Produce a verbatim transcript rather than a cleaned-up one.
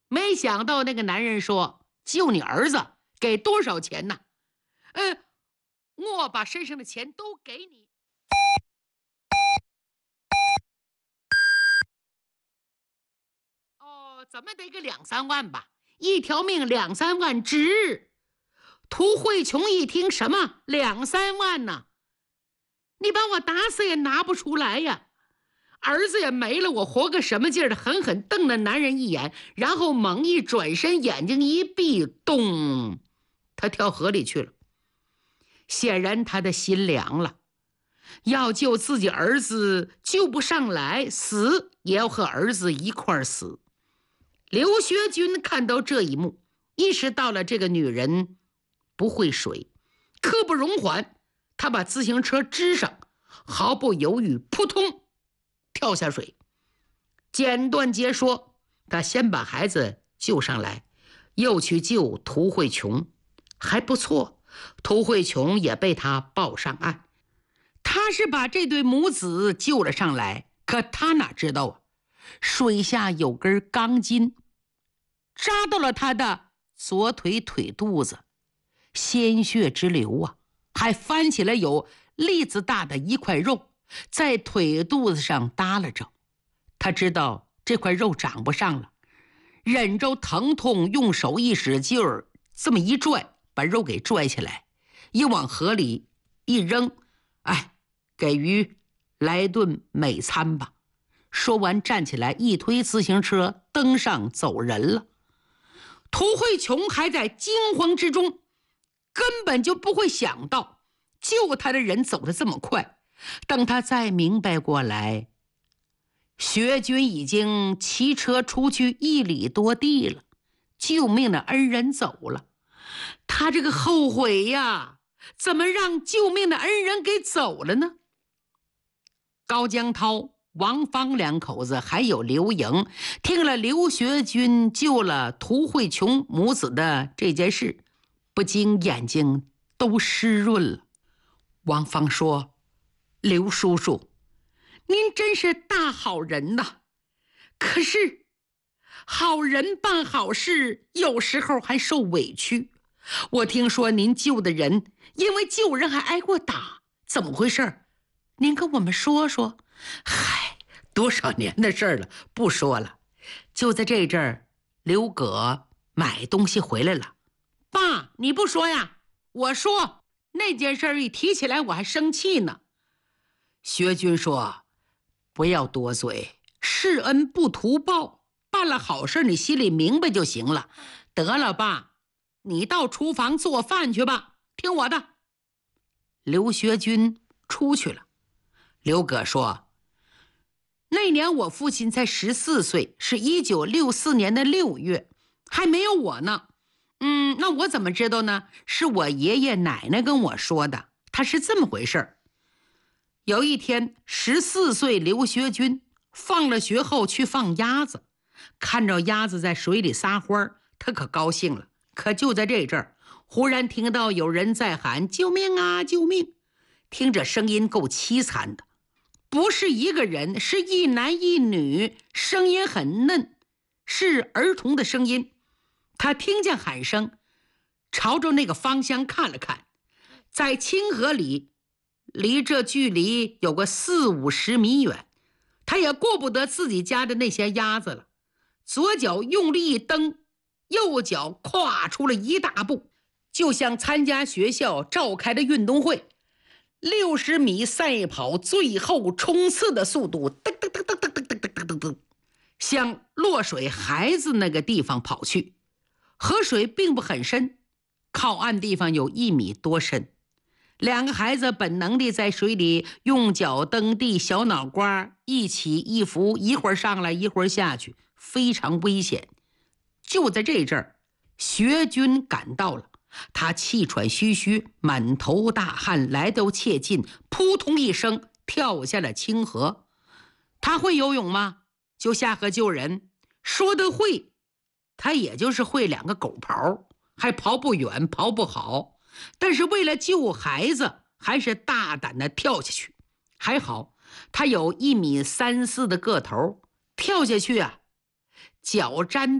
没想到那个男人说：“救你儿子，给多少钱呢？”呃，我把身上的钱都给你。哦，怎么得个两三万吧？一条命两三万值。涂慧琼一听，什么两三万呢？你把我打死也拿不出来呀！儿子也没了，我活个什么劲儿的？狠狠瞪了男人一眼，然后猛一转身，眼睛一闭，咚，他跳河里去了。显然他的心凉了，要救自己儿子救不上来，死也要和儿子一块儿死。刘学军看到这一幕，意识到了这个女人不会水，刻不容缓，他把自行车支上，毫不犹豫，扑通跳下水。简短截说，他先把孩子救上来，又去救涂慧琼，还不错，涂慧琼也被他抱上岸。他是把这对母子救了上来，可他哪知道啊，水下有根钢筋扎到了他的左腿腿肚子，鲜血直流啊，还翻起来有栗子大的一块肉在腿肚子上耷拉着。他知道这块肉长不上了，忍着疼痛，用手一使劲儿，这么一拽，把肉给拽起来，一往河里一扔，哎，给鱼来顿美餐吧。说完站起来，一推自行车登上走人了。涂慧琼还在惊慌之中，根本就不会想到救他的人走得这么快。等他再明白过来，学军已经骑车出去一里多地了，救命的恩人走了。他这个后悔呀，怎么让救命的恩人给走了呢？高江涛、王芳两口子还有刘莹听了刘学军救了涂慧琼母子的这件事，不禁眼睛都湿润了。王芳说：“刘叔叔，您真是大好人呐！可是好人办好事有时候还受委屈，我听说您救的人因为救人还挨过打，怎么回事？您跟我们说说。”嗨，多少年的事了，不说了。就在这阵儿，刘葛买东西回来了。爸，你不说呀？我说，那件事一提起来我还生气呢。学军说：“不要多嘴，施恩不图报，办了好事你心里明白就行了。得了，爸，你到厨房做饭去吧，听我的。”刘学军出去了。刘葛说：“那年我父亲才十四岁，是一九六四年的六月，还没有我呢。嗯，那我怎么知道呢？是我爷爷奶奶跟我说的。他是这么回事。有一天，十四岁刘学军放了学后去放鸭子，看着鸭子在水里撒欢，他可高兴了。可就在这阵儿，忽然听到有人在喊：“救命啊，救命！”听着声音够凄惨的。不是一个人，是一男一女，声音很嫩，是儿童的声音。他听见喊声，朝着那个方向看了看，在清河里，离这距离有个四五十米远，他也顾不得自己家的那些鸭子了，左脚用力一蹬，右脚跨出了一大步，就像参加学校召开的运动会六十米赛跑最后冲刺的速度，噔噔噔噔噔噔噔噔噔噔，向落水孩子那个地方跑去。河水并不很深，靠岸地方有一米多深。两个孩子本能地在水里用脚蹬地，小脑瓜一起一伏，一会儿上来一会儿下去，非常危险。就在这阵儿，学军赶到了。他气喘吁吁，满头大汗，来到切近，扑通一声跳下了清河。他会游泳吗？就下河救人。说得会，他也就是会两个狗刨，还刨不远，刨不好。但是为了救孩子，还是大胆的跳下去。还好，他有一米三四的个头，跳下去啊，脚沾